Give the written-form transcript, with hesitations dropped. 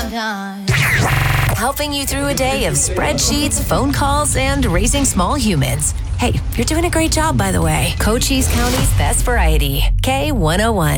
Helping you through a day of spreadsheets, phone calls, and raising small humans. Hey, you're doing a great job, by the way. Cochise County's best variety. K101.